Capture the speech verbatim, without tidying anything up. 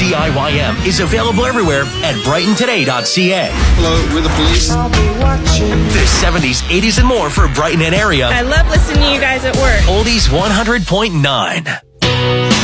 B I Y M is available everywhere at brighton today dot c a. Hello, we're the police. The seventies, eighties, and more for Brighton and area. I love listening to you guys at work. Oldies one hundred point nine.